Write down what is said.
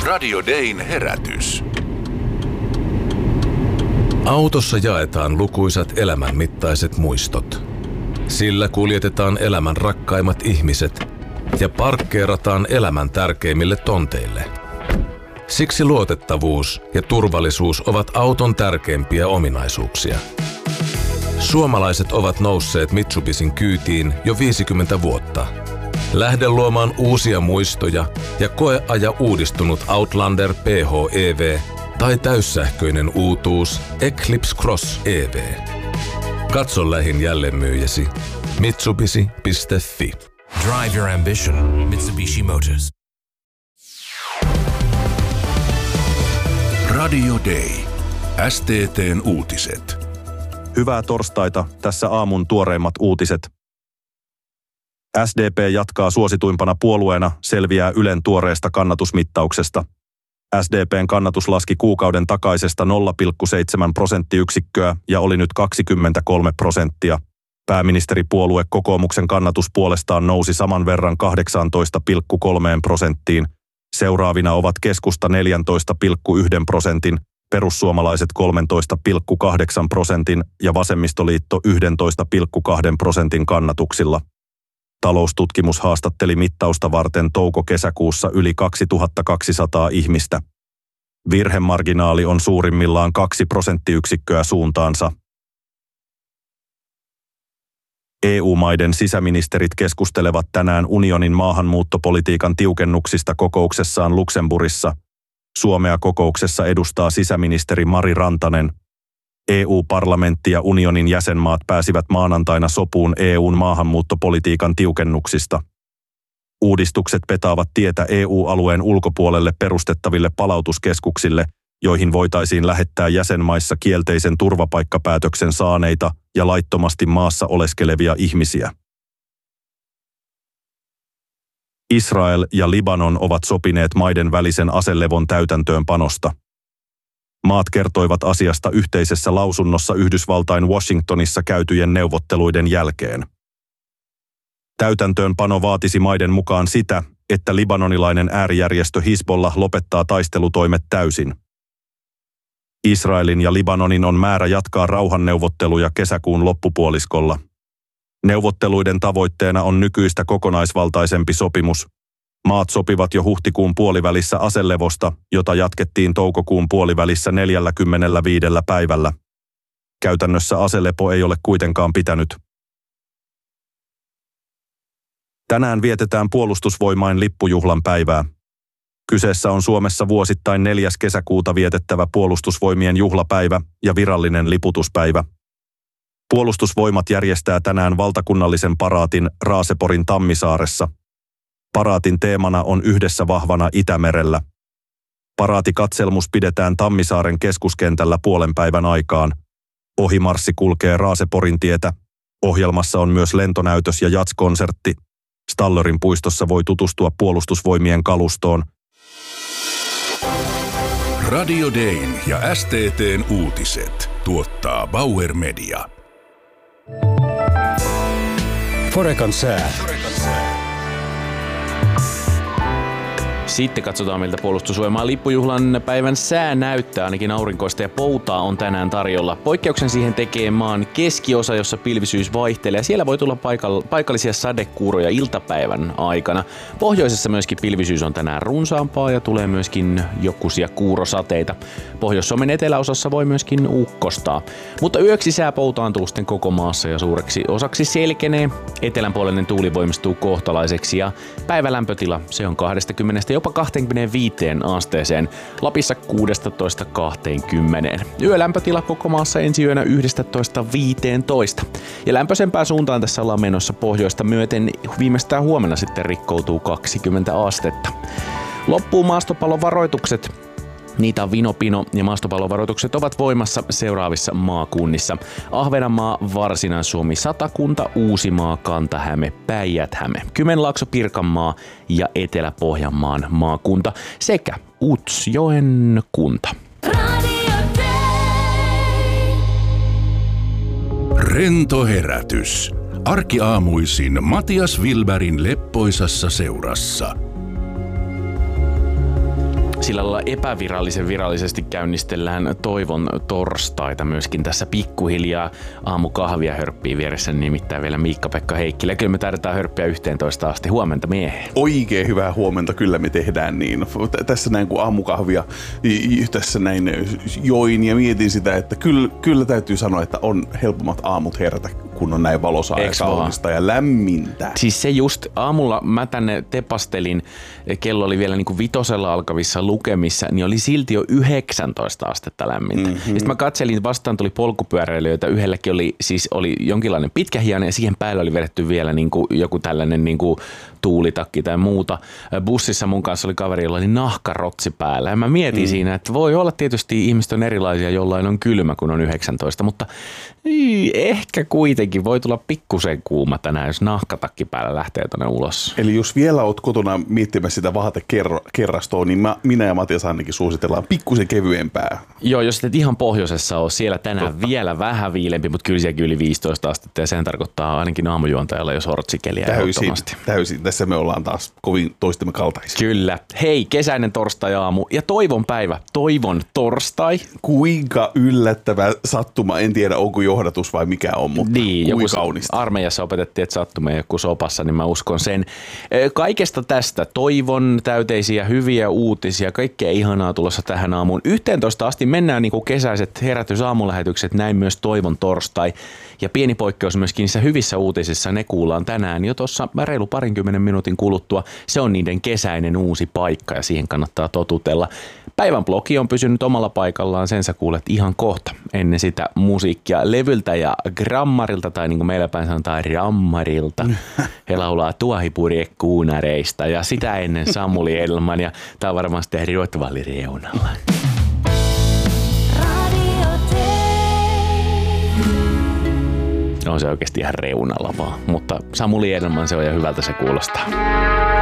Radio Dayn herätys. Autossa jaetaan lukuisat elämänmittaiset muistot. Sillä kuljetetaan elämän rakkaimmat ihmiset ja parkkeerataan elämän tärkeimmille tonteille. Siksi luotettavuus ja turvallisuus ovat auton tärkeimpiä ominaisuuksia. Suomalaiset ovat nousseet Mitsubishin kyytiin jo 50 vuotta. Lähde luomaan uusia muistoja ja koeaja uudistunut Outlander PHEV tai täyssähköinen uutuus Eclipse Cross EV. Katso lähin jälleenmyyjäsi mitsubishi.fi. Drive your ambition. Mitsubishi Motors. Radio Day. STT:n uutiset. Hyvää torstaita, tässä aamun tuoreimmat uutiset. SDP jatkaa suosituimpana puolueena, selviää Ylen tuoreesta kannatusmittauksesta. SDP:n kannatus laski kuukauden takaisesta 0,7 prosenttiyksikköä ja oli nyt 23%. Pääministeripuolue Kokoomuksen kannatus puolestaan nousi saman verran 18,3%. Seuraavina ovat Keskusta 14,1%, Perussuomalaiset 13,8% ja Vasemmistoliitto 11,2% kannatuksilla. Taloustutkimus haastatteli mittausta varten touko-kesäkuussa yli 2200 ihmistä. Virhemarginaali on suurimmillaan 2 prosenttiyksikköä suuntaansa. EU-maiden sisäministerit keskustelevat tänään unionin maahanmuuttopolitiikan tiukennuksista kokouksessaan Luxemburgissa. Suomea kokouksessa edustaa sisäministeri Mari Rantanen. EU-parlamentti ja unionin jäsenmaat pääsivät maanantaina sopuun EUn maahanmuuttopolitiikan tiukennuksista. Uudistukset petaavat tietä EU-alueen ulkopuolelle perustettaville palautuskeskuksille, joihin voitaisiin lähettää jäsenmaissa kielteisen turvapaikkapäätöksen saaneita ja laittomasti maassa oleskelevia ihmisiä. Israel ja Libanon ovat sopineet maiden välisen aselevon täytäntöönpanosta. Maat kertoivat asiasta yhteisessä lausunnossa Yhdysvaltain Washingtonissa käytyjen neuvotteluiden jälkeen. Täytäntöönpano vaatisi maiden mukaan sitä, että libanonilainen äärijärjestö Hizbollah lopettaa taistelutoimet täysin. Israelin ja Libanonin on määrä jatkaa rauhanneuvotteluja kesäkuun loppupuoliskolla. Neuvotteluiden tavoitteena on nykyistä kokonaisvaltaisempi sopimus. Maat sopivat jo huhtikuun puolivälissä aselevosta, jota jatkettiin toukokuun puolivälissä 45 päivällä. Käytännössä aselepo ei ole kuitenkaan pitänyt. Tänään vietetään Puolustusvoimain lippujuhlan päivää. Kyseessä on Suomessa vuosittain 4. kesäkuuta vietettävä Puolustusvoimien juhlapäivä ja virallinen liputuspäivä. Puolustusvoimat järjestää tänään valtakunnallisen paraatin Raaseporin Tammisaaressa. Paraatin teemana on Yhdessä vahvana Itämerellä. Paraatikatselmus pidetään Tammisaaren keskuskentällä puolen päivän aikaan. Ohimarssi kulkee Raaseporin tietä. Ohjelmassa on myös lentonäytös ja jazzkonsertti. Stallerin puistossa voi tutustua Puolustusvoimien kalustoon. Radio Dayn ja STT:n uutiset tuottaa Bauer Media. Forecan sää. Sitten katsotaan, miltä Puolustusvoimaan lippujuhlan päivän sää näyttää. Ainakin aurinkoista ja poutaa on tänään tarjolla. Poikkeuksen siihen tekee maan keskiosa, jossa pilvisyys vaihtelee. Siellä voi tulla paikallisia sadekuuroja iltapäivän aikana. Pohjoisessa myöskin pilvisyys on tänään runsaampaa ja tulee myöskin jokuisia kuurosateita. Pohjois-Suomen eteläosassa voi myöskin ukkostaa. Mutta yöksi sää poutaantuu sitten koko maassa ja suureksi osaksi selkenee. Etelänpuolinen tuuli voimistuu kohtalaiseksi ja päivälämpötila se on 20 jopa 25 asteeseen, Lapissa 16-20. Yölämpötila koko maassa ensi yönä 11-15. Ja lämpöisempään suuntaan tässä ollaan menossa pohjoista myöten, viimeistään huomenna sitten rikkoutuu 20 astetta. Loppuu maastopallovaroitukset. Niitä on Vinopino ja maastopallovaroitukset ovat voimassa seuraavissa maakunnissa. Ahvenanmaa, Varsinais-Suomi, Satakunta, Uusimaa, Kanta-Häme, Päijät-Häme, Kymenlaakso, Pirkanmaa ja Etelä-Pohjanmaan maakunta sekä Utsjoen kunta. Rento herätys. Arkiaamuisin Matias Wilbergin leppoisassa seurassa. Sillä lailla virallisesti käynnistellään Toivon torstaita myöskin tässä pikkuhiljaa. Aamukahvia hörppii vieressä nimittäin vielä Miikka-Pekka Heikkilä. Kyllä me tarvitaan hörppiä 11 asti. Huomenta miehen. Oikein hyvää huomenta, kyllä me tehdään niin. Tässä näin kun aamukahvia tässä näin join ja mietin sitä, että kyllä täytyy sanoa, että on helpommat aamut herätä, kun on näin valosaa ja kaunista ja lämmintä. Siis se just aamulla mä tänne tepastelin, kello oli vielä niinku 5 alkavissa lukemissa, niin oli silti jo 19 astetta lämmintä. Ja sitten mä katselin, vastaan tuli polkupyöräilijöitä, yhdelläkin oli jonkinlainen pitkähiainen ja siihen päälle oli vedetty vielä niinku joku tällainen niinku tuulitakki tai muuta. Bussissa mun kanssa oli kaveri, jolla oli nahkarotsi päällä ja mä mietin siinä, että voi olla tietysti ihmiset on erilaisia, jollain on kylmä kun on 19, mutta ehkä kuitenkin voi tulla pikkusen kuuma tänään, jos nahkatakki päällä lähtee tonne ulos. Eli jos vielä oot kotona miettimässä sitä vaatekerrastoa, niin minä ja Matias ainakin suositellaan pikkusen kevyempää. Joo, jos et ihan pohjoisessa ole siellä tänään vielä vähän viilempi, mutta kyllä sielläkin yli 15 astetta ja sen tarkoittaa ainakin aamujuontajalla jo sortsikeliä ehdottomasti. Täysin. Tässä me ollaan taas kovin toistemme kaltaisia. Kyllä. Hei, kesäinen torstai-aamu ja toivon päivä. Toivon torstai. Kuinka yllättävä sattuma. En tiedä, onko johdatus vai mikä on, mutta joku kaunista. Armeijassa opetettiin, että sattuma ei joku sopassa, niin mä uskon sen. Kaikesta tästä toivon täyteisiä hyviä uutisia, kaikkea ihanaa tulossa tähän aamuun. 11 asti mennään niin kuin kesäiset herätysaamulähetykset, näin myös toivon torstai. Ja pieni poikkeus myöskin niissä hyvissä uutisissa, ne kuullaan tänään jo tuossa reilu 20 minuutin kuluttua. Se on niiden kesäinen uusi paikka ja siihen kannattaa totutella. Päivän blogi on pysynyt omalla paikallaan, sen sä kuulet ihan kohta. Ennen sitä musiikkia levyltä ja grammarilta, tai niin kuin meillä päin sanotaan rammarilta. He laulaa tuohipurjekuunareista ja sitä ennen Samuli Edelman ja tää on varmasti Ruotvalli reunalla. On se oikeasti ihan reunalla vaan, mutta Samuli Edelman se on ja hyvältä se kuulostaa.